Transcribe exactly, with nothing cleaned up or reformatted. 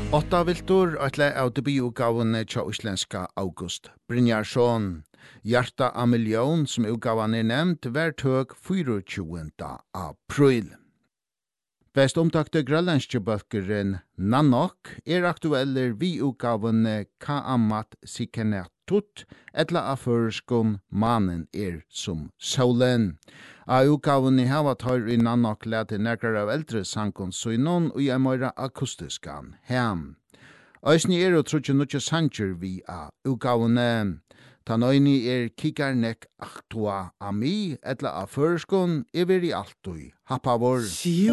Åtta viltur ætla av debututgavene tja islenska August Brynjarsson. Hjarta a million, som utgavan er nevnt, vær tøg tjuende april. Best omtakte grønlandske bøkeren Nanook er aktueller vi utgavene Kaamat Sikenatut, etla av føreskon Manen er som solen. A utgavene hava tar i Nanook lete nekrar av eldre sankon synon og i møyra akustiskan hem. Øysni er og trutje nutje sanger vi a utgavene. Tanøyni er Kikarnek Achtua Ami, etla av føreskon, er vi alltid happavor.